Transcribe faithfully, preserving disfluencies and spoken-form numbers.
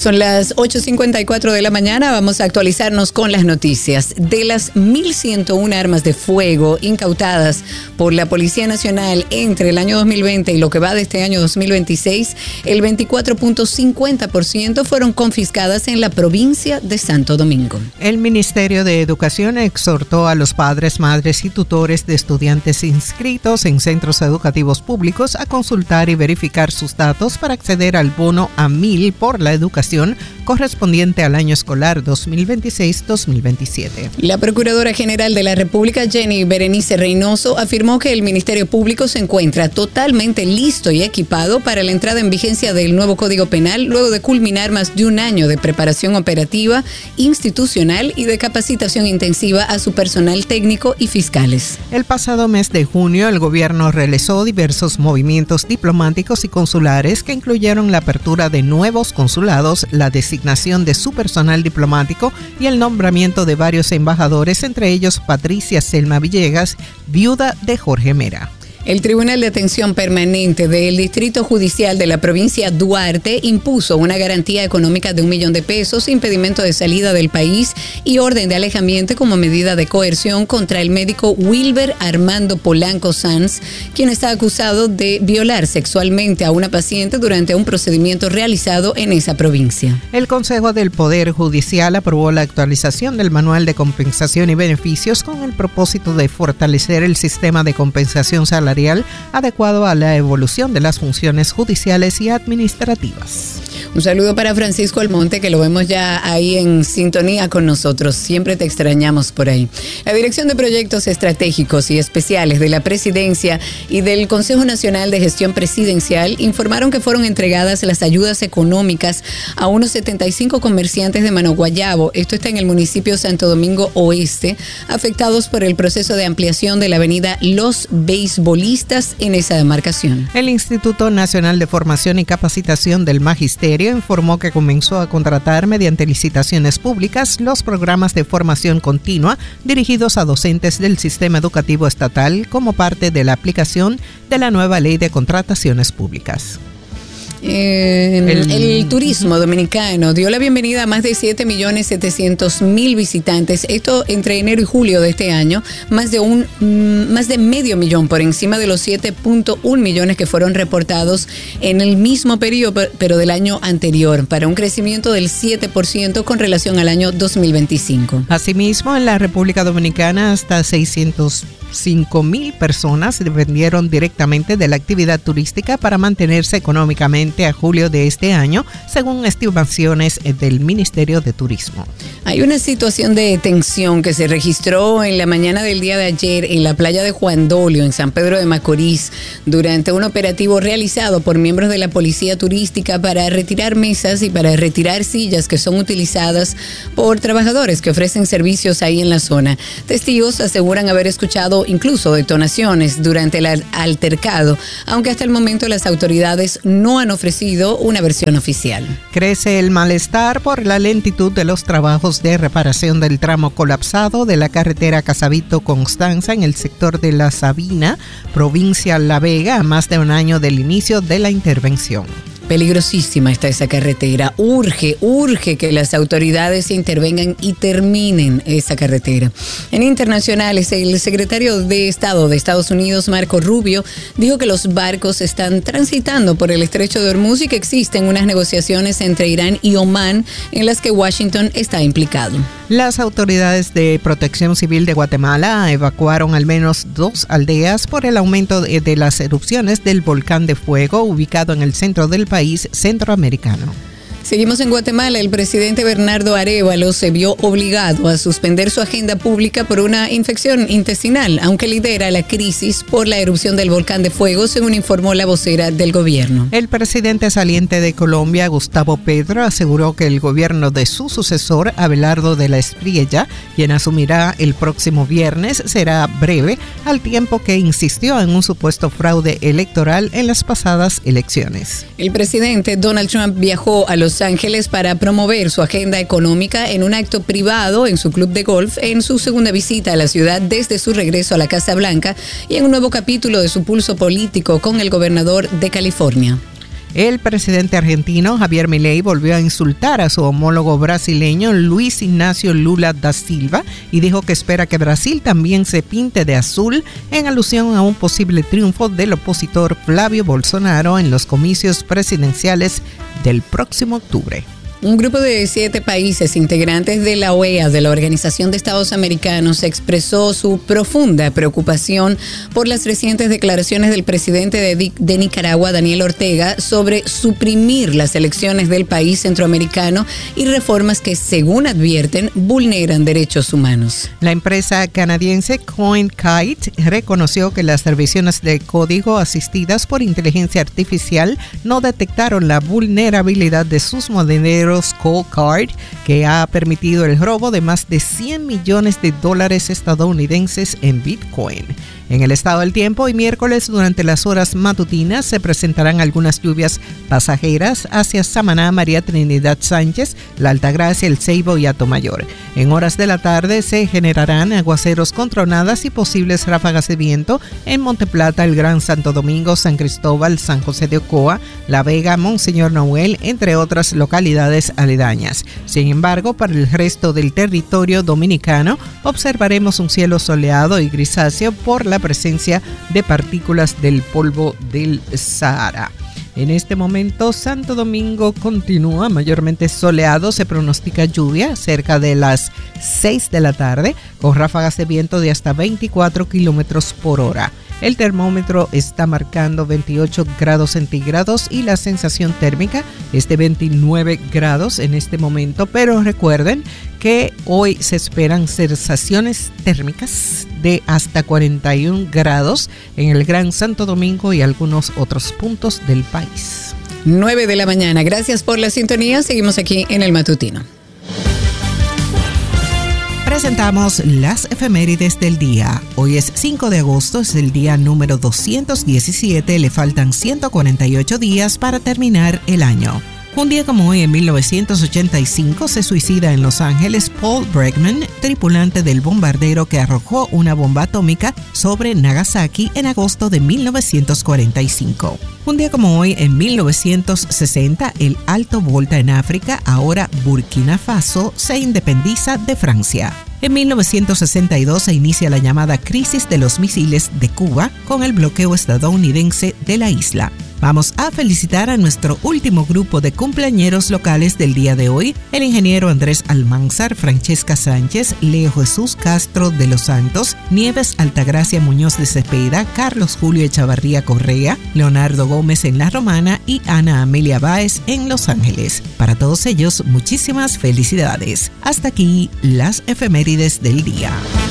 Son las ocho cincuenta y cuatro de la mañana, vamos a actualizarnos con las noticias. De las mil ciento una armas de fuego incautadas por la Policía Nacional entre el año dos mil veinte y lo que va de este año dos mil veintiséis, el veinticuatro punto cincuenta por ciento fueron confiscadas en la provincia de Santo Domingo. El Ministerio de Educación exhortó a los padres, madres y tutores de estudiantes inscritos en centros educativos públicos a consultar y verificar sus datos para acceder al bono a mil por la educación correspondiente al año escolar dos mil veintiséis dos mil veintisiete. La Procuradora General de la República, Jenny Berenice Reynoso, afirmó que el Ministerio Público se encuentra totalmente listo y equipado para la entrada en vigencia del nuevo Código Penal luego de culminar más de un año de preparación operativa, institucional y de capacitación intensiva a su personal técnico y fiscales. El pasado mes de junio, el gobierno realizó diversos movimientos diplomáticos y consulares que incluyeron la apertura de nuevos consulados, la designación de su personal diplomático y el nombramiento de varios embajadores, entre ellos Patricia Selma Villegas, viuda de Jorge Mera. El Tribunal de Atención Permanente del Distrito Judicial de la provincia Duarte impuso una garantía económica de un millón de pesos, impedimento de salida del país y orden de alejamiento como medida de coerción contra el médico Wilber Armando Polanco Sanz, quien está acusado de violar sexualmente a una paciente durante un procedimiento realizado en esa provincia. El Consejo del Poder Judicial aprobó la actualización del Manual de Compensación y Beneficios con el propósito de fortalecer el sistema de compensación salarial adecuado a la evolución de las funciones judiciales y administrativas. Un saludo para Francisco Almonte, que lo vemos ya ahí en sintonía con nosotros. Siempre te extrañamos por ahí. La Dirección de Proyectos Estratégicos y Especiales de la Presidencia y del Consejo Nacional de Gestión Presidencial informaron que fueron entregadas las ayudas económicas a unos setenta y cinco comerciantes de Manoguayabo, esto está en el municipio Santo Domingo Oeste, afectados por el proceso de ampliación de la avenida Los Beisbolistas en esa demarcación. El Instituto Nacional de Formación y Capacitación del Magisterio informó que comenzó a contratar mediante licitaciones públicas los programas de formación continua dirigidos a docentes del sistema educativo estatal como parte de la aplicación de la nueva Ley de Contrataciones Públicas. Eh, el, el turismo dominicano dio la bienvenida a más de siete millones setecientos mil visitantes, esto entre enero y julio de este año, más de un más de medio millón por encima de los siete punto uno millones que fueron reportados en el mismo periodo pero del año anterior, para un crecimiento del siete por ciento con relación al año dos mil veinticinco. Asimismo, en la República Dominicana hasta seiscientos cinco mil personas dependieron directamente de la actividad turística para mantenerse económicamente a julio de este año, según estimaciones del Ministerio de Turismo. Hay una situación de tensión que se registró en la mañana del día de ayer en la playa de Juan Dolio, en San Pedro de Macorís, durante un operativo realizado por miembros de la Policía Turística para retirar mesas y para retirar sillas que son utilizadas por trabajadores que ofrecen servicios ahí en la zona. Testigos aseguran haber escuchado incluso detonaciones durante el altercado, aunque hasta el momento las autoridades no han ofrecido una versión oficial. Crece el malestar por la lentitud de los trabajos de reparación del tramo colapsado de la carretera Casabito-Constanza en el sector de La Sabina, provincia La Vega, a más de un año del inicio de la intervención. Peligrosísima está esa carretera. Urge, urge que las autoridades intervengan y terminen esa carretera. En internacionales, el secretario de Estado de Estados Unidos, Marco Rubio, dijo que los barcos están transitando por el estrecho de Hormuz y que existen unas negociaciones entre Irán y Omán en las que Washington está implicado. Las autoridades de Protección Civil de Guatemala evacuaron al menos dos aldeas por el aumento de, de las erupciones del volcán de fuego ubicado en el centro del país centroamericano. Seguimos en Guatemala. El presidente Bernardo Arévalo se vio obligado a suspender su agenda pública por una infección intestinal, aunque lidera la crisis por la erupción del volcán de fuego, según informó la vocera del gobierno. El presidente saliente de Colombia, Gustavo Petro, aseguró que el gobierno de su sucesor, Abelardo de la Espriella, quien asumirá el próximo viernes, será breve, al tiempo que insistió en un supuesto fraude electoral en las pasadas elecciones. El presidente Donald Trump viajó a Los Ángeles para promover su agenda económica en un acto privado en su club de golf en su segunda visita a la ciudad desde su regreso a la Casa Blanca y en un nuevo capítulo de su pulso político con el gobernador de California. El presidente argentino Javier Milei volvió a insultar a su homólogo brasileño Luis Ignacio Lula da Silva y dijo que espera que Brasil también se pinte de azul en alusión a un posible triunfo del opositor Flavio Bolsonaro en los comicios presidenciales del próximo octubre. Un grupo de siete países integrantes de la O E A, de la Organización de Estados Americanos, expresó su profunda preocupación por las recientes declaraciones del presidente de, de Nicaragua, Daniel Ortega, sobre suprimir las elecciones del país centroamericano y reformas que, según advierten, vulneran derechos humanos. La empresa canadiense CoinKite reconoció que las revisiones de código asistidas por inteligencia artificial no detectaron la vulnerabilidad de sus modelos Cold Card, que ha permitido el robo de más de cien millones de dólares estadounidenses en Bitcoin. En el estado del tiempo, hoy miércoles, durante las horas matutinas, se presentarán algunas lluvias pasajeras hacia Samaná, María Trinidad Sánchez, La Altagracia, El Ceibo y Atomayor. En horas de la tarde se generarán aguaceros con tronadas y posibles ráfagas de viento en Monteplata, el Gran Santo Domingo, San Cristóbal, San José de Ocoa, La Vega, Monseñor Noel, entre otras localidades aledañas. Sin embargo, para el resto del territorio dominicano, observaremos un cielo soleado y grisáceo por la presencia de partículas del polvo del Sahara. En este momento, Santo Domingo continúa mayormente soleado. Se pronostica lluvia cerca de las seis de la tarde, con ráfagas de viento de hasta veinticuatro kilómetros por hora. El termómetro está marcando veintiocho grados centígrados y la sensación térmica es de veintinueve grados en este momento, pero recuerden que hoy se esperan sensaciones térmicas de hasta cuarenta y un grados en el Gran Santo Domingo y algunos otros puntos del país. nueve de la mañana. Gracias por la sintonía. Seguimos aquí en El Matutino. Presentamos las efemérides del día. Hoy es cinco de agosto, es el día número doscientos diecisiete, le faltan ciento cuarenta y ocho días para terminar el año. Un día como hoy, en mil novecientos ochenta y cinco, se suicida en Los Ángeles Paul Bregman, tripulante del bombardero que arrojó una bomba atómica sobre Nagasaki en agosto de mil novecientos cuarenta y cinco. Un día como hoy, en mil novecientos sesenta, el Alto Volta en África, ahora Burkina Faso, se independiza de Francia. En mil novecientos sesenta y dos se inicia la llamada crisis de los misiles de Cuba con el bloqueo estadounidense de la isla. Vamos a felicitar a nuestro último grupo de cumpleañeros locales del día de hoy: el ingeniero Andrés Almanzar, Francesca Sánchez, Leo Jesús Castro de los Santos, Nieves Altagracia Muñoz de Cepeda, Carlos Julio Echavarría Correa, Leonardo Gómez en La Romana y Ana Amelia Báez en Los Ángeles. Para todos ellos, muchísimas felicidades. Hasta aquí las efemérides del día.